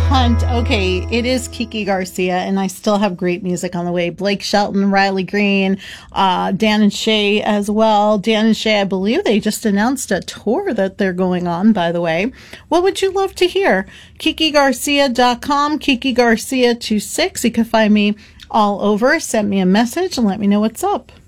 Hunt. Okay, it is Kiki Garcia, and I still have great music on the way. Blake Shelton, Riley Green, Dan and Shay as well. Dan and Shay, I believe they just announced a tour that they're going on, by the way. What would you love to hear? KikiGarcia.com, Kiki Garcia 26. You can find me all over. Send me a message and let me know what's up.